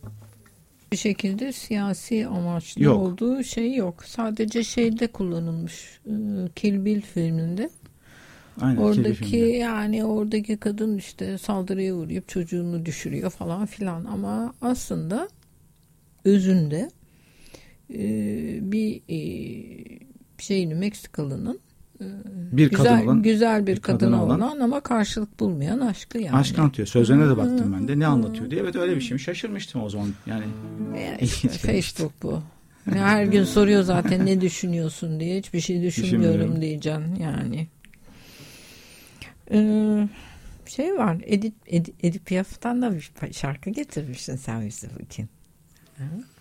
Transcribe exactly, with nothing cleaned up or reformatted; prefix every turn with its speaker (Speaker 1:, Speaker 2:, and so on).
Speaker 1: Bir şekilde siyasi amaçlı
Speaker 2: Yok.
Speaker 1: olduğu şey yok. Sadece şeyde kullanılmış. Kill Bill filminde.
Speaker 2: Aynen,
Speaker 1: oradaki yani oradaki kadın işte saldırıya uğrayıp çocuğunu düşürüyor falan filan, ama aslında özünde e, bir e, şeyini Meksikalı'nın e,
Speaker 2: bir
Speaker 1: güzel
Speaker 2: kadın olan,
Speaker 1: güzel bir, bir kadına olan,
Speaker 2: olan
Speaker 1: ama karşılık bulmayan aşkı yani.
Speaker 2: Aşk anlatıyor. Sözlerine de baktım ben de. Ne anlatıyor diye. Evet, öyle bir şeymiş. Şaşırmıştım o zaman. Yani
Speaker 1: e işte, Facebook bu. Her gün soruyor zaten ne düşünüyorsun diye. Hiçbir şey düşünmüyorum diyeceksin yani. Ee, şey var. Edip, Edip, Edip Piaf'tan da bir şarkı getirmişsin sen bize bugün. Ha?